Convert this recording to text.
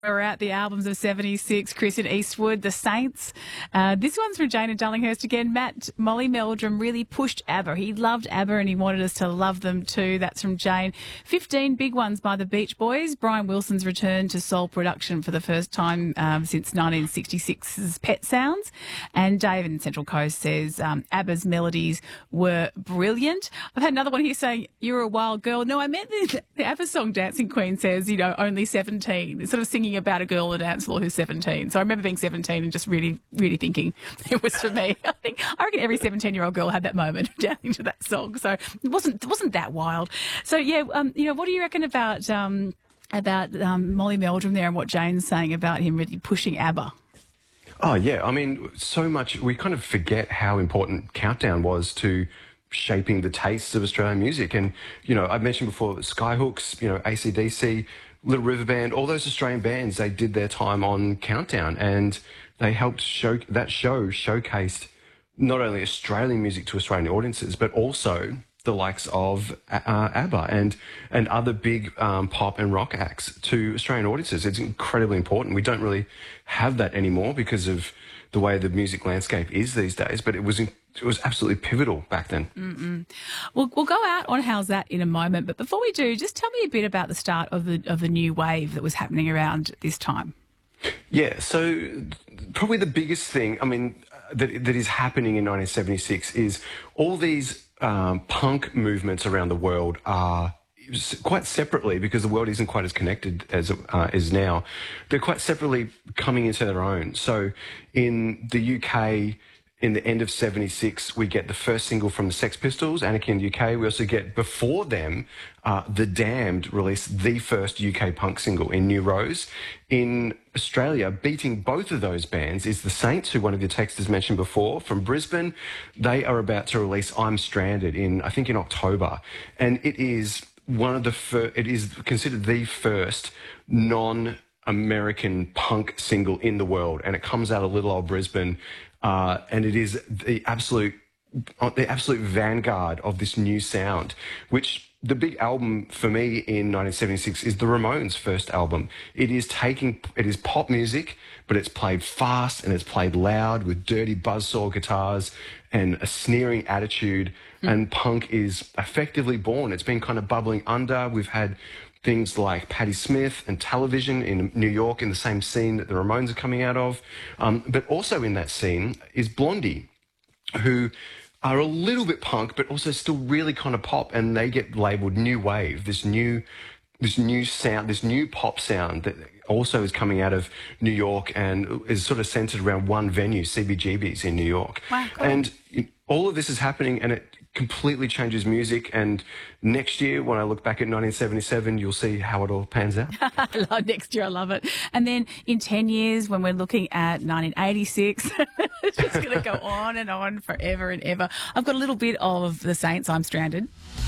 We're at the albums of 76, Chris and Eastwood, The Saints. This one's from Jane and Darlinghurst again. Matt, Molly Meldrum really pushed ABBA. He loved ABBA and he wanted us to love them too. That's from Jane. 15 big ones by the Beach Boys. Brian Wilson's return to soul production for the first time since 1966's Pet Sounds. And David in Central Coast says ABBA's melodies were brilliant. I've had another one here saying, "You're a wild girl." No, I meant the ABBA song Dancing Queen says, only 17. It's sort of singing about a girl on a dance floor who's 17. So I remember being 17 and just really, really thinking it was for me. I reckon every 17-year-old girl had that moment dancing to that song. So it wasn't that wild. So yeah, what do you reckon about Molly Meldrum there and what Jane's saying about him really pushing ABBA? Oh yeah, I mean, so much we kind of forget how important Countdown was to shaping the tastes of Australian music. And I've mentioned before Skyhooks, AC/DC, Little River Band, all those Australian bands, they did their time on Countdown and they helped showcased not only Australian music to Australian audiences, but also the likes of ABBA and other big pop and rock acts to Australian audiences. It's incredibly important. We don't really have that anymore because of the way the music landscape is these days, but it was absolutely pivotal back then. Mm-mm. We'll go out on How's That in a moment, but before we do, just tell me a bit about the start of the new wave that was happening around this time. Yeah, so probably the biggest thing, that is happening in 1976 is all these punk movements around the world are quite separately, because the world isn't quite as connected as it is now. They're quite separately coming into their own. So in the UK, in the end of 76, we get the first single from the Sex Pistols, Anarchy in the UK. We also get, before them, The Damned released the first UK punk single in New Rose. In Australia, beating both of those bands is The Saints, who one of your texters mentioned before, from Brisbane. They are about to release I'm Stranded in October. And it is it is considered the first non-American punk single in the world. And it comes out of little old Brisbane. And it is the absolute vanguard of this new sound, which the big album for me in 1976 is the Ramones' first album. It is pop music, but it's played fast and it's played loud with dirty buzzsaw guitars and a sneering attitude. And punk is effectively born. It's been kind of bubbling under. We've had things like Patti Smith and Television in New York in the same scene that the Ramones are coming out of. But also in that scene is Blondie, who are a little bit punk, but also still really kind of pop, and they get labelled new wave, this new sound, this new pop sound that also is coming out of New York and is sort of centred around one venue, CBGB's in New York. Wow, cool. And all of this is happening, and it completely changes music. And next year, when I look back at 1977, you'll see how it all pans out. Next year, I love it. And then in 10 years, when we're looking at 1986, it's just going to go on and on forever and ever. I've got a little bit of The Saints, I'm Stranded.